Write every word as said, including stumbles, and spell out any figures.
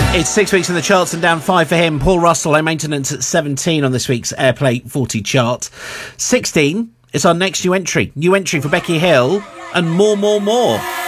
It's six weeks in the charts and down five for him. Paul Russell, Low Maintenance at seventeen on this week's Airplay forty chart. sixteen is our next new entry. New entry for Becky Hill and More, More, More.